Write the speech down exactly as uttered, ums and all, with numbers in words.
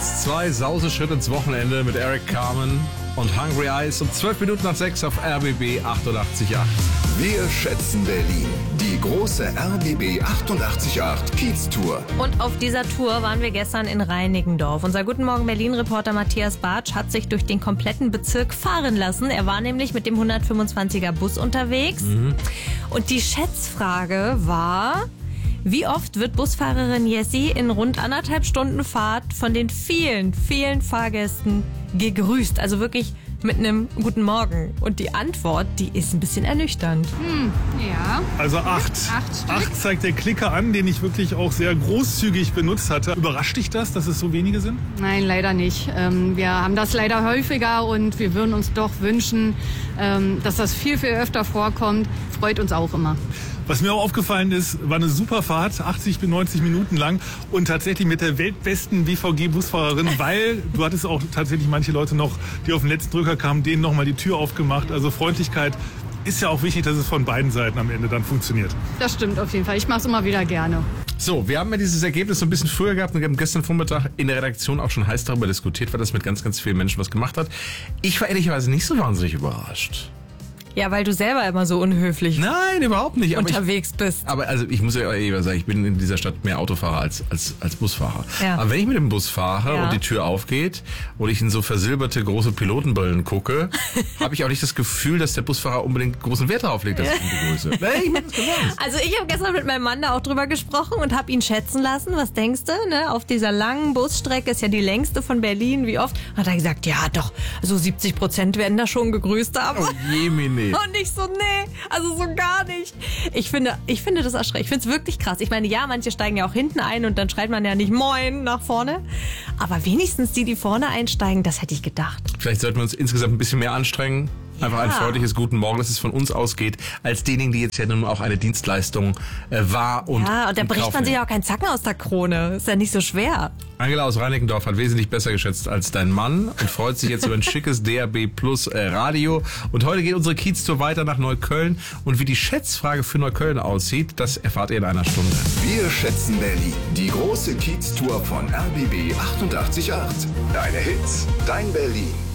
eins zwei, Sauseschritt ins Wochenende mit Eric Carmen und Hungry Eyes um zwölf Minuten nach sechs auf R B B achtundachtzig Komma acht. Wir schätzen Berlin. Die große R B B achtundachtzig Komma acht Kiez-Tour. Und auf dieser Tour waren wir gestern in Reinickendorf. Unser Guten Morgen Berlin-Reporter Matthias Bartsch hat sich durch den kompletten Bezirk fahren lassen. Er war nämlich mit dem hundertfünfundzwanziger Bus unterwegs. Mhm. Und die Schätzfrage war: Wie oft wird Busfahrerin Jessie in rund anderthalb Stunden Fahrt von den vielen, vielen Fahrgästen gegrüßt? Also wirklich mit einem Guten Morgen. Und die Antwort, die ist ein bisschen ernüchternd. Hm, ja. Also acht. Acht Stück? Acht zeigt der Klicker an, den ich wirklich auch sehr großzügig benutzt hatte. Überrascht dich das, dass es so wenige sind? Nein, leider nicht. Ähm, wir haben das leider häufiger und wir würden uns doch wünschen, ähm, dass das viel, viel öfter vorkommt. Freut uns auch immer. Was mir auch aufgefallen ist, war eine super Fahrt, achtzig bis neunzig Minuten lang und tatsächlich mit der weltbesten B V G-Busfahrerin, weil du hattest auch tatsächlich manche Leute noch, die auf den letzten Drücker kamen, denen nochmal die Tür aufgemacht. Also Freundlichkeit ist ja auch wichtig, dass es von beiden Seiten am Ende dann funktioniert. Das stimmt auf jeden Fall. Ich mache es immer wieder gerne. So, wir haben ja dieses Ergebnis so ein bisschen früher gehabt und wir haben gestern Vormittag in der Redaktion auch schon heiß darüber diskutiert, weil das mit ganz, ganz vielen Menschen was gemacht hat. Ich war ehrlicherweise nicht so wahnsinnig überrascht. Ja, weil du selber immer so unhöflich Nein, überhaupt nicht. Aber unterwegs ich, bist. Aber also ich muss ja ehrlich sagen, ich bin in dieser Stadt mehr Autofahrer als, als, als Busfahrer. Ja. Aber wenn ich mit dem Bus fahre Ja. und die Tür aufgeht und ich in so versilberte große Pilotenbrillen gucke, habe ich auch nicht das Gefühl, dass der Busfahrer unbedingt großen Wert darauf legt, dass ich ihn begrüße. Nee, ich mein das ernst. Also ich habe gestern mit meinem Mann da auch drüber gesprochen und habe ihn schätzen lassen. Was denkst du? Ne? Auf dieser langen Busstrecke, ist ja die längste von Berlin. Wie oft? Hat er gesagt, ja doch, so siebzig Prozent werden da schon gegrüßt haben. Oh Jemine. Und ich so, nee, also so gar nicht. Ich finde, ich finde das erschreckend. Ich finde es wirklich krass. Ich meine, ja, manche steigen ja auch hinten ein und dann schreit man ja nicht Moin nach vorne. Aber wenigstens die, die vorne einsteigen, das hätte ich gedacht. Vielleicht sollten wir uns insgesamt ein bisschen mehr anstrengen. Einfach Ja. ein freundliches Guten Morgen, dass es von uns ausgeht, als diejenigen, die jetzt ja nun auch eine Dienstleistung äh, war und Ja, und da in bricht Kauf man sich nehmen. auch keinen Zacken aus der Krone. Ist ja nicht so schwer. Angela aus Reinickendorf hat wesentlich besser geschätzt als dein Mann und freut sich jetzt über ein schickes D A B Plus äh, Radio. Und heute geht unsere Kiez-Tour weiter nach Neukölln. Und wie die Schätzfrage für Neukölln aussieht, das erfahrt ihr in einer Stunde. Wir schätzen Berlin. Die große Kiez-Tour von R B B achtundachtzig Komma acht. Deine Hits, dein Berlin.